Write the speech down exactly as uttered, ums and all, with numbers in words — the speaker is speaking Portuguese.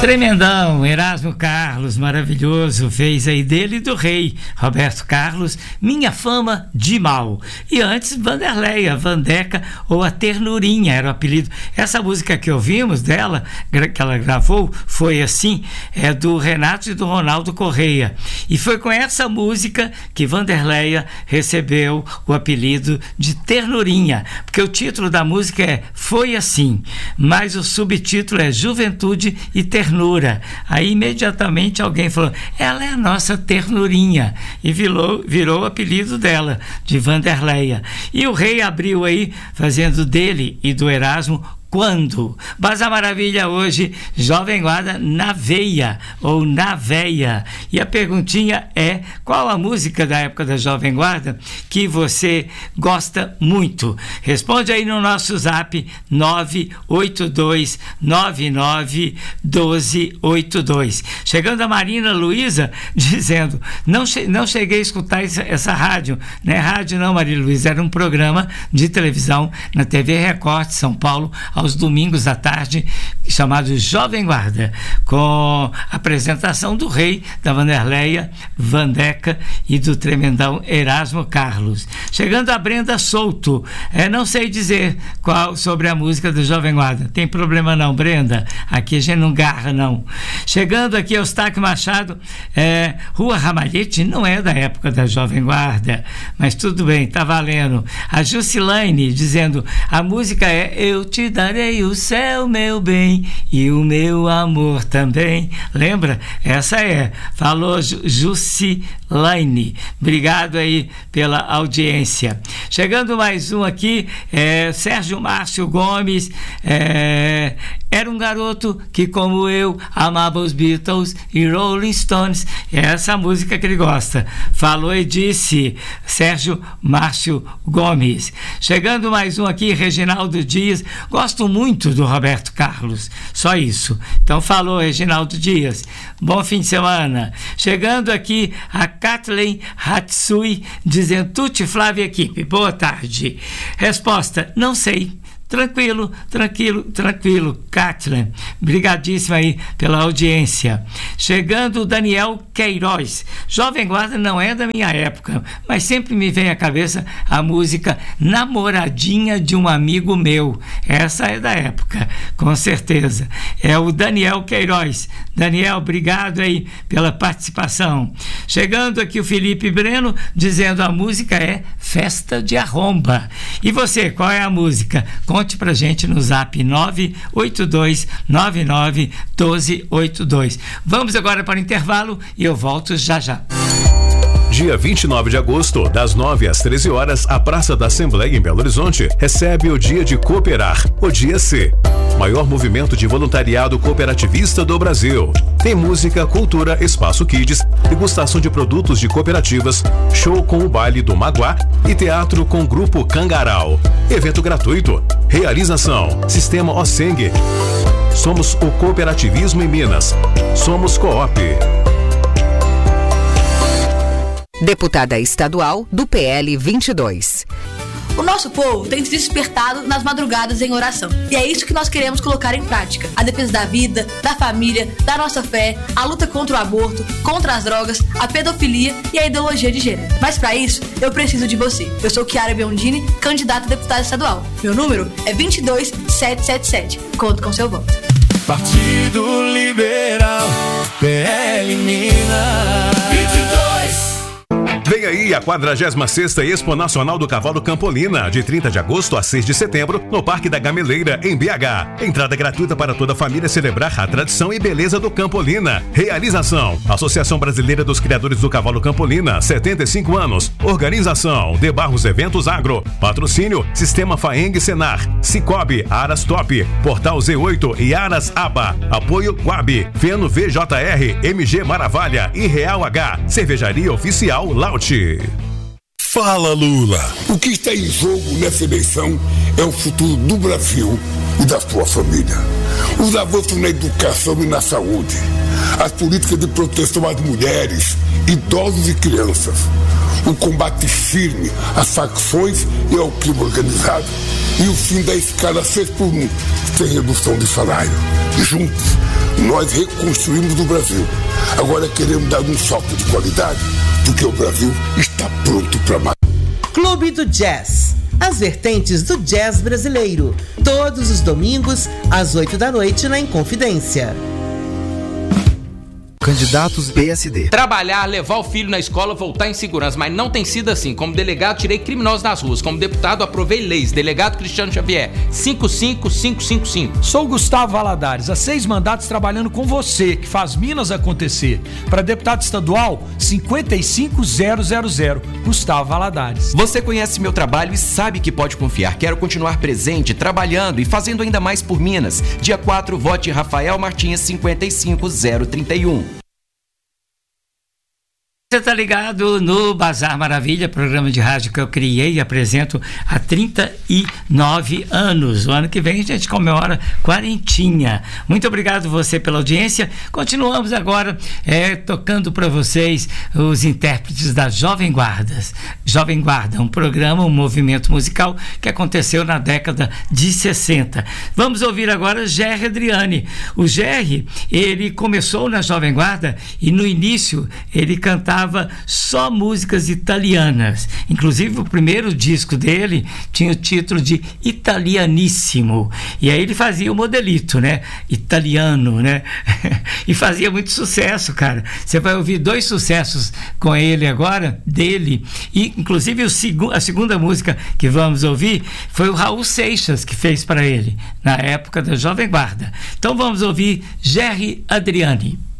Tremendão, Erasmo Carlos, maravilhoso, fez aí dele e do rei Roberto Carlos, Minha Fama de Mal. E antes, Vanderleia, Vandeca ou a Ternurinha era o apelido. Essa música que ouvimos dela, que ela gravou, foi assim, é do Renato e do Ronaldo Correia. E foi com essa música que Vanderleia recebeu o apelido de Ternurinha, porque o título da música é Foi Assim, mas o subtítulo é Juventude e Ternura. Aí imediatamente alguém falou, ela é a nossa Ternurinha, e virou, virou o apelido dela, de Vanderleia. E o rei abriu aí, fazendo dele e do Erasmo Quando? Baza Maravilha hoje, Jovem Guarda na veia ou na veia. E a perguntinha é, qual a música da época da Jovem Guarda que você gosta muito? Responde aí no nosso zap nove oito dois nove nove um dois oito dois. Chegando a Marina Luísa dizendo, não, che- não cheguei a escutar essa, essa rádio, não é rádio não, Maria Luísa, era um programa de televisão na T V Record de São Paulo, aos domingos à tarde, chamado Jovem Guarda, com a apresentação do rei, da Vanderleia, Vandeca e do tremendão Erasmo Carlos. Chegando a Brenda Souto, é, não sei dizer qual sobre a música do Jovem Guarda, tem problema não, Brenda, aqui a gente não garra não. Chegando aqui Eustáquio Machado, é, Rua Ramalhete não é da época da Jovem Guarda, mas tudo bem, tá valendo. A Jusilaine dizendo, a música é Eu Te Darei o Céu, meu bem, e o meu amor também. Lembra? Essa é. Falou Jusilaine. Obrigado aí pela audiência. Chegando mais um aqui, é, Sérgio Márcio Gomes, é, era um garoto que, como eu, amava os Beatles e Rolling Stones. É essa música que ele gosta. Falou e disse Sérgio Márcio Gomes. Chegando mais um aqui, Reginaldo Dias. Gosto muito do Roberto Carlos. Só isso. Então falou, Reginaldo Dias. Bom fim de semana. Chegando aqui, a Kathleen Hatsui dizendo, Tuti, Flávia e equipe. Boa tarde. Resposta, não sei. Tranquilo, tranquilo, tranquilo, Kathleen. Brigadíssima aí pela audiência. Chegando o Daniel Queiroz. Jovem Guarda não é da minha época, mas sempre me vem à cabeça a música Namoradinha de um Amigo Meu. Essa é da época, com certeza. É o Daniel Queiroz. Daniel, obrigado aí pela participação. Chegando aqui o Felipe Breno, dizendo a música é Festa de Arromba. E você, qual é a música? Conte pra gente no zap nove oito dois nove nove um dois oito dois. Vamos agora para o intervalo e eu volto já já. Dia vinte e nove de agosto, das nove às treze horas, a Praça da Assembleia em Belo Horizonte recebe o Dia de Cooperar, o Dia C. Maior movimento de voluntariado cooperativista do Brasil. Tem música, cultura, espaço kids, degustação de produtos de cooperativas, show com o baile do Maguá e teatro com o grupo Cangaral. Evento gratuito. Realização: Sistema Oceng. Somos o cooperativismo em Minas. Somos Coop. Deputada estadual do P L vinte e dois. O nosso povo tem se despertado nas madrugadas em oração. E é isso que nós queremos colocar em prática. A defesa da vida, da família, da nossa fé, a luta contra o aborto, contra as drogas, a pedofilia e a ideologia de gênero. Mas para isso, eu preciso de você. Eu sou Chiara Biondini, candidata a deputada estadual. Meu número é vinte e dois sete sete sete. Conto com seu voto. Partido Liberal, P L Minas. vinte e dois. Vem aí a quadragésima sexta Expo Nacional do Cavalo Campolina, de trinta de agosto a seis de setembro, no Parque da Gameleira, em B H. Entrada gratuita para toda a família celebrar a tradição e beleza do Campolina. Realização: Associação Brasileira dos Criadores do Cavalo Campolina, setenta e cinco anos. Organização: De Barros Eventos Agro. Patrocínio: Sistema Faeng Senar, Cicobi, Aras Top, Portal Z oito e Aras Aba. Apoio Guabi, Feno V J R, M G Maravalha e Real H. Cervejaria Oficial Laut. Fala, Lula. O que está em jogo nessa eleição é o futuro do Brasil e da sua família. Os avanços na educação e na saúde, as políticas de proteção às mulheres, idosos e crianças, o combate firme às facções e ao crime organizado e o fim da escala seis por um, sem redução de salário. Juntos, Nós reconstruímos o Brasil. Agora queremos dar um salto de qualidade, porque o Brasil está pronto para mais. Clube do Jazz. As vertentes do jazz brasileiro. Todos os domingos, às oito da noite, na Inconfidência. Candidatos P S D. Trabalhar, levar o filho na escola, voltar em segurança, mas não tem sido assim. Como delegado, tirei criminosos nas ruas. Como deputado, aprovei leis. Delegado Cristiano Xavier, cinco cinco cinco cinco cinco. Sou Gustavo Valadares, há seis mandatos trabalhando com você, que faz Minas acontecer. Para deputado estadual, cinco cinco zero zero zero. Gustavo Valadares. Você conhece meu trabalho e sabe que pode confiar. Quero continuar presente, trabalhando e fazendo ainda mais por Minas. Dia quatro, vote Rafael Martins cinco cinco zero três um. Você está ligado no Bazar Maravilha, programa de rádio que eu criei e apresento há trinta e nove anos. O ano que vem a gente comemora quarentinha. Muito obrigado você pela audiência. Continuamos agora é, tocando para vocês os intérpretes da Jovem Guarda. Jovem Guarda, um programa, um movimento musical que aconteceu na década de sessenta. Vamos ouvir agora Gerry Adriani. O Gerry, ele começou na Jovem Guarda e no início ele cantava só músicas italianas. Inclusive o primeiro disco dele tinha o título de Italianissimo, e aí ele fazia o modelito, né, italiano, né, e fazia muito sucesso, cara. Você vai ouvir dois sucessos com ele agora, dele, e inclusive o seg- a segunda música que vamos ouvir foi o Raul Seixas que fez para ele na época da Jovem Guarda. Então vamos ouvir Gerry Adriani.